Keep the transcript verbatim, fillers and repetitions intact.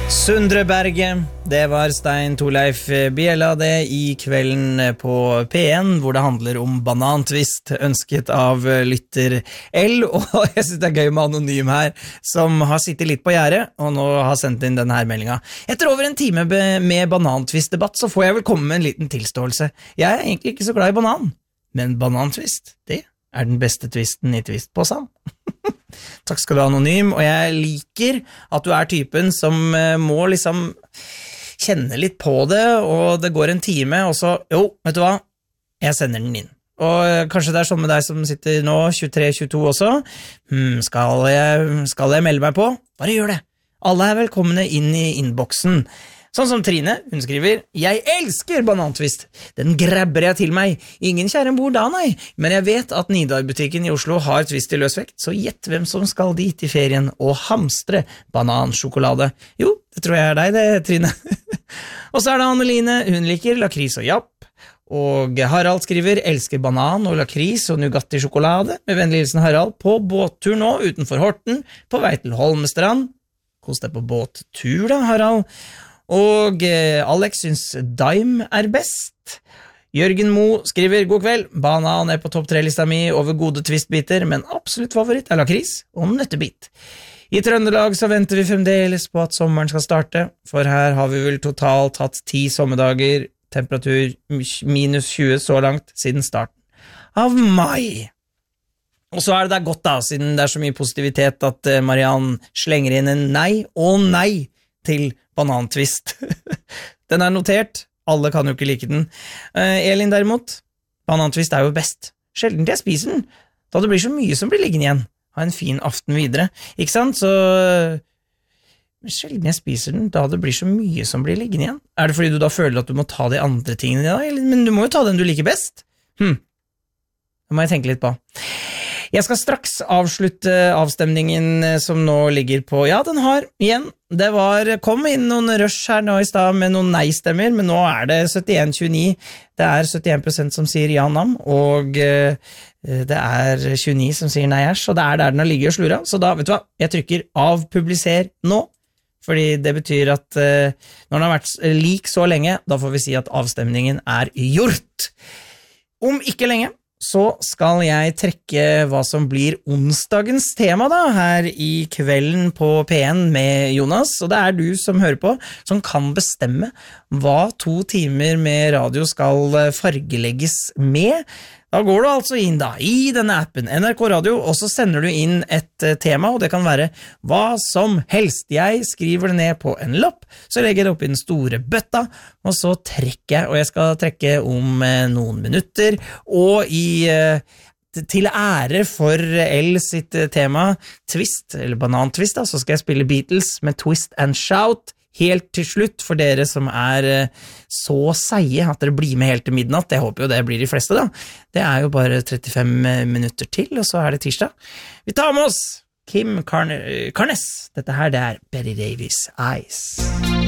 Sundre Berge, det var Stein Torleif Biella det i kvelden på P en, hvor det handler om banantvist, ønsket av lytter L, og jeg synes det er gøy med Anonym her, som har sittet litt på gjerdet, og nå har sendt inn denne her meldingen. Etter over en time med banantvistdebatt, så får jeg vel komme med en liten tilståelse. Jeg er egentlig ikke så glad i banan, men banantvist, det er den beste tvisten i tvistpåsen. Takk skal du ha, Anonym, og jeg liker at du er typen som må liksom kjenne litt på det, og det går en time, og så, jo, vet du hva, jeg sender den inn. Og kanskje det er sånn med deg som sitter nå, tjuetre tjueto også, hmm, skal, jeg, skal jeg melde meg på? Bare gjør det. Alle er velkomne inn i innboksen. Sånn som Trine, hun skriver, jeg elsker banantvist. Den grabber jeg til meg. Ingen kjære bor da, nei. Men jeg vet at Nidar-butikken i Oslo har tvist i løsvekt, så gjett hvem som skal dit i ferien og hamstre banansjokolade. Jo, det tror jeg er deg det, Trine. Og så er det Anneline, hun liker lakris og japp. Og Harald skriver, elsker banan og lakris og Nugatti-sjokolade. Med vennlig hilsen Harald, på båttur nå utenfor Horten, på vei til Holmestrand. Kos deg på båttur da, Harald. Og eh, Alex syns Daim er best. Jørgen Mo skriver, god kveld, banan er på topp tre-lista mi over gode tvistbiter, men absolutt favoritt er lakris og nøttebit. I Trøndelag så venter vi fremdeles på at sommeren skal starte, for her har vi vel totalt hatt ti sommerdager, temperatur minus tjue så langt siden starten av mai. Og så er det da godt da, siden det er så mye positivitet at eh, Mariann slenger inn en nei og nei til banantvist. Den er notert, alle kan jo ikke like den. Uh, Elin derimot, banantvist er jo best. Sjelden jeg spiser den, da det blir så mye som blir liggende igjen. Ha en fin aften videre, ikke sant? Så sjelden jeg spiser den, da det blir så mye som blir liggende igjen. Er det fordi du da føler at du må ta de andre tingene da? Men du må jo ta den du liker best. Hm, det må jeg tenke litt på. Jeg skal straks avslutte avstemningen som nå ligger på, ja, den har igjen, det var, kom inn noen rush her nå i sted med noen nei-stemmer, men nå er det syttien tjueni, det er syttien prosent som sier ja-nam, og uh, det er tjueni som sier nei-æsj, og det er der den har ligget og slura, så da, vet du hva, jeg trykker av publiser nå, fordi det betyr at uh, når den har vært lik så lenge, da får vi si at avstemningen er gjort. Om ikke lenge, så skal jeg trekke hva som blir onsdagens tema da, her i kvelden på P en med Jonas, og det er du som hører på, som kan bestemme hva to timer med radio skal fargelegges med. Da går du altså inn da, i denne appen, N R K Radio, og så sender du inn et uh, tema, og det kan være hva som helst. Jeg skriver det ned på en lapp, så legger jeg det opp i den store bøtta, og så trekker jeg, og jeg skal trekke om uh, noen minutter, og i... Uh, til ære for L sitt tema, twist, eller banantvist da, så skal jeg spille Beatles med Twist and Shout, helt til slutt for dere som er så seie at dere blir med helt til midnatt. Jeg håper jo det blir de fleste da. Det er jo bare trettifem minutter til, og så er det tirsdag. Vi tar med oss Kim Carnes. Dette her det er Betty Davis Eyes.